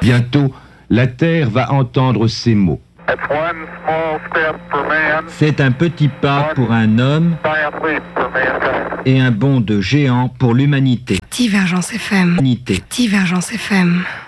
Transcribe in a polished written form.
Bientôt, la Terre va entendre ces mots. C'est un petit pas pour un homme et un bond de géant pour l'humanité. Divergence FM. Divergence FM.